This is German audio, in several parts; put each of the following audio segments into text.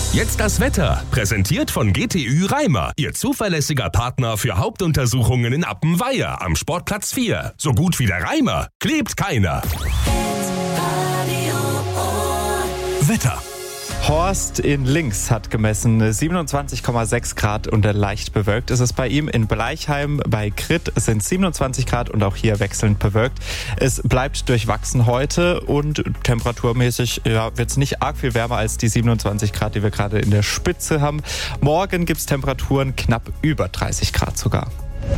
Jetzt das Wetter, präsentiert von GTÜ Reimer, Ihr zuverlässiger Partner für Hauptuntersuchungen in Appenweier am Sportplatz 4. So gut wie der Reimer klebt keiner. Wetter. Horst in Links hat gemessen 27,6 Grad und leicht bewölkt ist es bei ihm. In Bleichheim bei Kritt sind 27 Grad und auch hier wechselnd bewölkt. Es bleibt durchwachsen heute und temperaturmäßig wird es nicht arg viel wärmer als die 27 Grad, die wir gerade in der Spitze haben. Morgen gibt es Temperaturen knapp über 30 Grad sogar.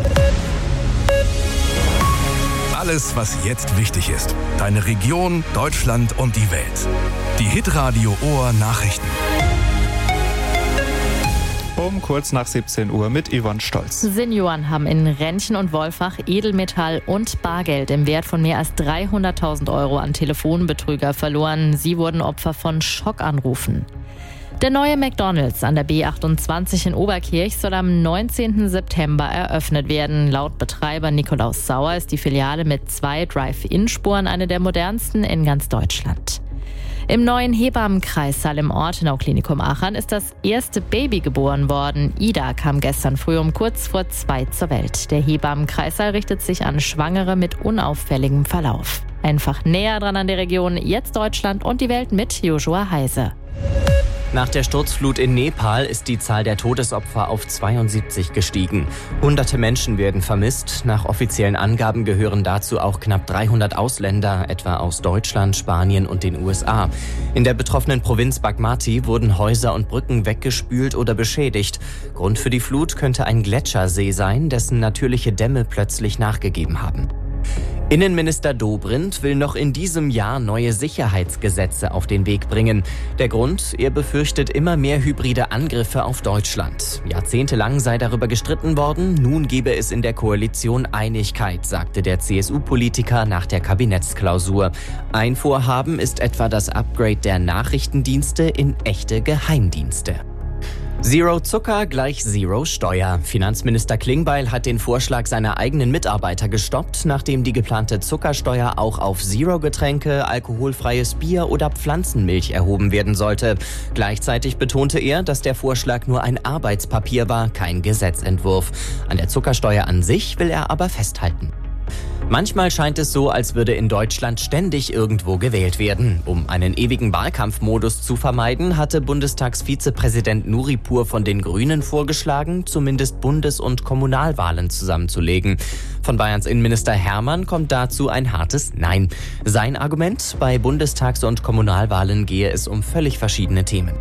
Alles, was jetzt wichtig ist. Deine Region, Deutschland und die Welt. Die Hitradio Ohr Nachrichten. Um kurz nach 17 Uhr mit Yvonne Stolz. Senioren haben in Rentchen und Wolfach Edelmetall und Bargeld im Wert von mehr als 300.000 Euro an Telefonbetrüger verloren. Sie wurden Opfer von Schockanrufen. Der neue McDonald's an der B28 in Oberkirch soll am 19. September eröffnet werden. Laut Betreiber Nikolaus Sauer ist die Filiale mit 2 Drive-In-Spuren eine der modernsten in ganz Deutschland. Im neuen Hebammenkreissaal im Ortenau-Klinikum Aachen ist das erste Baby geboren worden. Ida kam gestern früh um kurz vor 2 zur Welt. Der Hebammenkreissaal richtet sich an Schwangere mit unauffälligem Verlauf. Einfach näher dran an der Region, jetzt Deutschland und die Welt mit Joshua Heise. Nach der Sturzflut in Nepal ist die Zahl der Todesopfer auf 72 gestiegen. Hunderte Menschen werden vermisst. Nach offiziellen Angaben gehören dazu auch knapp 300 Ausländer, etwa aus Deutschland, Spanien und den USA. In der betroffenen Provinz Bagmati wurden Häuser und Brücken weggespült oder beschädigt. Grund für die Flut könnte ein Gletschersee sein, dessen natürliche Dämme plötzlich nachgegeben haben. Innenminister Dobrindt will noch in diesem Jahr neue Sicherheitsgesetze auf den Weg bringen. Der Grund? Er befürchtet immer mehr hybride Angriffe auf Deutschland. Jahrzehntelang sei darüber gestritten worden. Nun gebe es in der Koalition Einigkeit, sagte der CSU-Politiker nach der Kabinettsklausur. Ein Vorhaben ist etwa das Upgrade der Nachrichtendienste in echte Geheimdienste. Zero Zucker gleich Zero Steuer. Finanzminister Klingbeil hat den Vorschlag seiner eigenen Mitarbeiter gestoppt, nachdem die geplante Zuckersteuer auch auf Zero-Getränke, alkoholfreies Bier oder Pflanzenmilch erhoben werden sollte. Gleichzeitig betonte er, dass der Vorschlag nur ein Arbeitspapier war, kein Gesetzentwurf. An der Zuckersteuer an sich will er aber festhalten. Manchmal scheint es so, als würde in Deutschland ständig irgendwo gewählt werden. Um einen ewigen Wahlkampfmodus zu vermeiden, hatte Bundestagsvizepräsident Nuripur von den Grünen vorgeschlagen, zumindest Bundes- und Kommunalwahlen zusammenzulegen. Von Bayerns Innenminister Hermann kommt dazu ein hartes Nein. Sein Argument: Bei Bundestags- und Kommunalwahlen gehe es um völlig verschiedene Themen.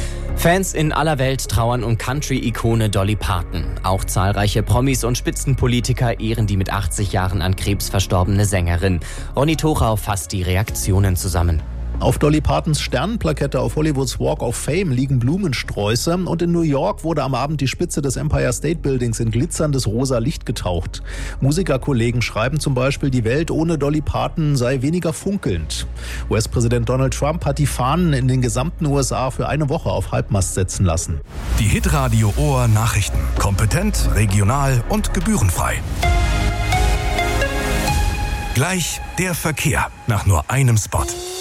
Fans in aller Welt trauern um Country-Ikone Dolly Parton. Auch zahlreiche Promis und Spitzenpolitiker ehren die mit 80 Jahren an Krebs verstorbene Sängerin. Ronny Thorau fasst die Reaktionen zusammen. Auf Dolly Partons Sternenplakette auf Hollywoods Walk of Fame liegen Blumensträuße und in New York wurde am Abend die Spitze des Empire State Buildings in glitzerndes rosa Licht getaucht. Musikerkollegen schreiben zum Beispiel, die Welt ohne Dolly Parton sei weniger funkelnd. US-Präsident Donald Trump hat die Fahnen in den gesamten USA für eine Woche auf Halbmast setzen lassen. Die Hitradio Ohr Nachrichten. Kompetent, regional und gebührenfrei. Gleich der Verkehr nach nur einem Spot.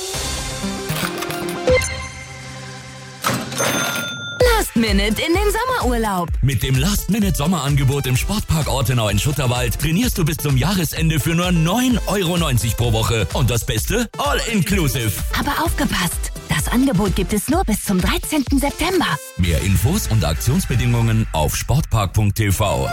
Last Minute in den Sommerurlaub. Mit dem Last-Minute-Sommerangebot im Sportpark Ortenau in Schutterwald trainierst du bis zum Jahresende für nur 9,90 € pro Woche. Und das Beste? All-inclusive. Aber aufgepasst! Das Angebot gibt es nur bis zum 13. September. Mehr Infos und Aktionsbedingungen auf sportpark.tv.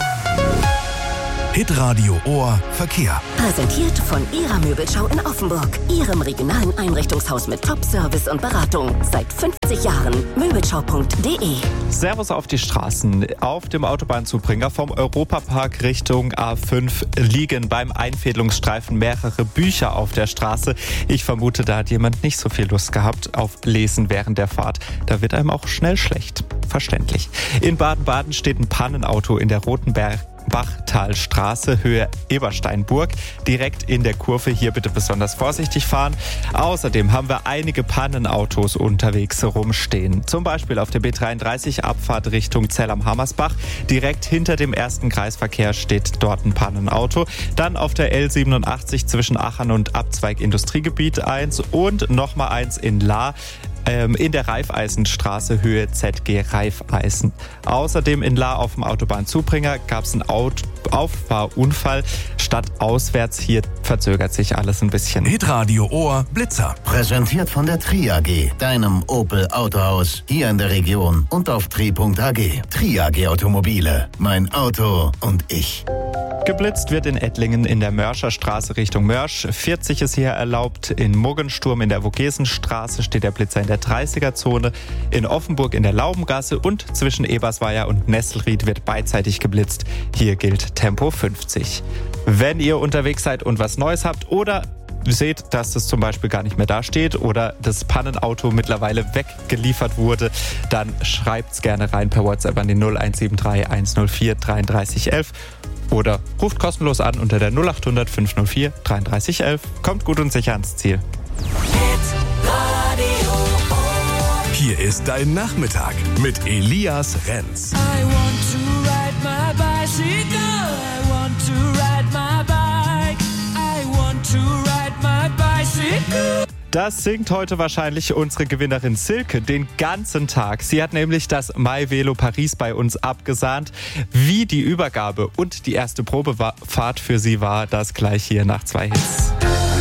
Hitradio Ohr Verkehr. Präsentiert von Ihrer Möbelschau in Offenburg. Ihrem regionalen Einrichtungshaus mit Top-Service und Beratung. Seit 50 Jahren. Möbelschau.de. Servus auf die Straßen. Auf dem Autobahnzubringer vom Europapark Richtung A5 liegen beim Einfädelungsstreifen mehrere Bücher auf der Straße. Ich vermute, da hat jemand nicht so viel Lust gehabt auf Lesen während der Fahrt. Da wird einem auch schnell schlecht. Verständlich. In Baden-Baden steht ein Pannenauto in der Rotenberg-Bachtalstraße, Höhe Ebersteinburg. Direkt in der Kurve, hier bitte besonders vorsichtig fahren. Außerdem haben wir einige Pannenautos unterwegs rumstehen. Zum Beispiel auf der B33 Abfahrt Richtung Zell am Hammersbach. Direkt hinter dem ersten Kreisverkehr steht dort ein Pannenauto. Dann auf der L87 zwischen Aachen und Abzweig Industriegebiet 1 und nochmal eins in Lahr. in der Raiffeisenstraße Höhe ZG Raiffeisen. Außerdem in Lahr auf dem Autobahnzubringer gab es einen Auffahrunfall. Stadtauswärts, hier verzögert sich alles ein bisschen. Hitradio Ohr Blitzer. Präsentiert von der Tri AG, deinem Opel Autohaus, hier in der Region und auf tri.ag. Tri AG Automobile, mein Auto und ich. Geblitzt wird in Ettlingen in der Mörcherstraße Richtung Mörsch. 40 ist hier erlaubt. In Muggensturm in der Vogesenstraße steht der Blitzer in der 30er-Zone. In Offenburg in der Laubengasse und zwischen Ebersweier und Nesselried wird beidseitig geblitzt. Hier gilt Tempo 50. Wenn ihr unterwegs seid und was Neues habt oder seht, dass das zum Beispiel gar nicht mehr da steht oder das Pannenauto mittlerweile weggeliefert wurde, dann schreibt's gerne rein per WhatsApp an die 0173 104 33 11 oder ruft kostenlos an unter der 0800 504 33 11. Kommt gut und sicher ans Ziel. Hier ist dein Nachmittag mit Elias Renz. I want to ride my bicycle. I want to ride my bike. I want to ride my bicycle. Das singt heute wahrscheinlich unsere Gewinnerin Silke den ganzen Tag. Sie hat nämlich das My Velo Paris bei uns abgesahnt. Wie die Übergabe und die erste Probefahrt für sie war, das gleich hier nach 2 Hits.